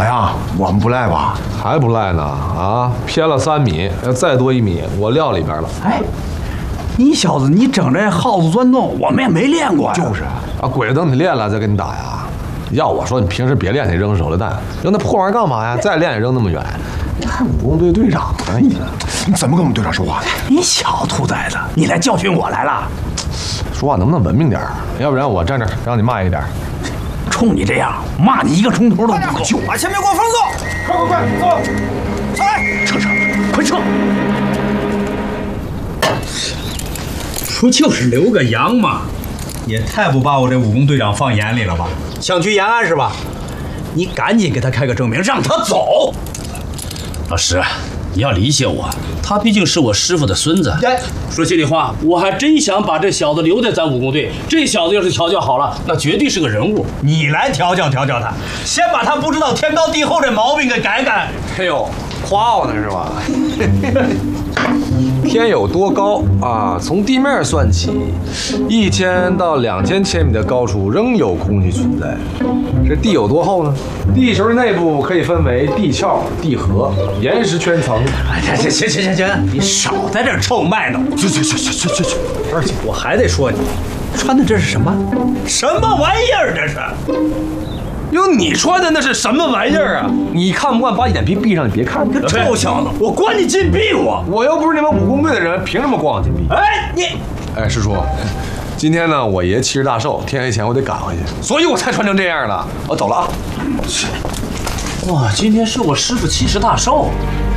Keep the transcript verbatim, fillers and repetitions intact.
老杨，我们不赖吧？ 还不赖呢啊！偏了三米，要再多一米，我撂里边了。 哎，你小子，你整这耗子钻洞，我们也没练过呀。 就是啊，鬼子等你练了再跟你打呀。要我说，你平时别练那扔手榴弹，扔那破玩意儿干嘛呀？再练也扔那么远。你还武工队队长呢？你你怎么跟我们队长说话的？ 你小兔崽子，你来教训我来了？ 说话能不能文明点？要不然我站这儿让你骂一点。 冲你这样，骂你一个钟头都不够。 就把前面给我放纵！ 快快快，走！ 上来， 撤撤，快撤！不就是留个洋吗？ 也太不把我这武工队长放眼里了吧？想去延安是吧？ 你赶紧给他开个证明，让他走。 老师，你要理解我，他毕竟是我师傅的孙子。 哎， 说心里话，我还真想把这小子留在咱武工队。这小子要是调教好了，那绝对是个人物。 你来调教调教他，先把他不知道天高地厚这毛病给改改。 哎呦，夸我呢是吧？天有多高啊？从地面算起，一千到两千千米的高处仍有空气存在。这地有多厚呢？地球的内部可以分为地壳、地核、岩石圈层。 哎，行行行行行，你少在这儿臭卖弄。 去去去去去去去！ 而且我还得说你，穿的这是什么？ 什么玩意儿这是？ 哟，你穿的那是什么玩意儿啊？你看不惯，把眼皮闭上，你别看。 臭小子，我关你禁闭我！ 我又不是你们武工队的人，凭什么关我禁闭？ 哎，你， 哎，师叔，今天呢，我爷七十大寿，天黑前我得赶回去，所以我才穿成这样的。我走了啊。 哇，今天是我师傅七十大寿，